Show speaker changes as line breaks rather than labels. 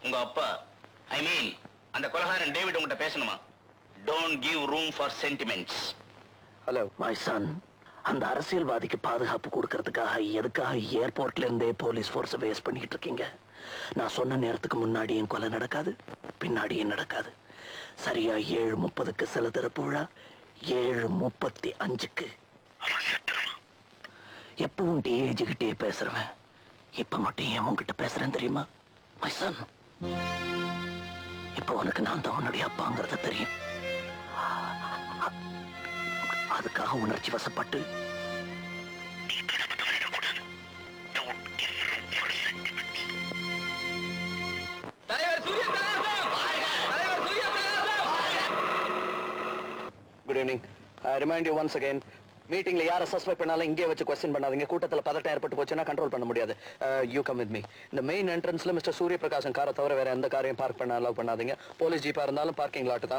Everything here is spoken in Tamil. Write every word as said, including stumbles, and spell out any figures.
உங்க அப்பா ஐ மீன் அந்த கொலகாரன் டேவிட் உங்ககிட்ட பேசணுமா? Don't give room for sentiments.
Hello my son, அந்த அரசியல்வாதிக்கு பாதுகாப்பு கொடுக்கறதுக்காக எதுக்காக ஏர்போர்ட்ல இருந்தே போலீஸ் ஃபோர்ஸை வேஸ்ட் பண்ணிட்டு இருக்கீங்க? நான் சொன்ன நேரத்துக்கு முன்னாடியும் கொலை நடக்காது, பின்னாடியும் நடக்காது. சரியா ஏழு முப்பதுக்கு சில திறப்பு விழா, ஏழு முப்பத்தி அஞ்சுக்கு எப்பவும் டேஜுகிட்டே பேசுறவன் இப்ப மட்டும் ஏன் உன்கிட்ட பேசுறேன் தெரியுமா மை சன்? இப்ப உனக்கு நான் தான் உன்னுடைய அப்பாங்கிறத தெரியும். அதுக்காக உணர்ச்சி வசப்பட்டு good evening. I remind you once again, மீட்டிங்ல யாரை சஸ்பெக்ட் பண்ணாலும் இங்கே வச்சு கொஸ்டின் பண்ணாதீங்க. கூட்டத்துல பதட்டம் ஏற்பட்டு போச்சுன்னா கண்ட்ரோல் பண்ண முடியாது. You come with me. இந்த மெயின் என்ட்ரன்ஸ்ல மிஸ்டர் சூரிய பிரகாசன் காரை தவிர வேற எந்த காரையும் பார்க் பண்ண அலோவ் பண்ணாதீங்க. போலீஸ் ஜீப்பா இருந்தாலும் பார்க்கிங் லாட் தான்.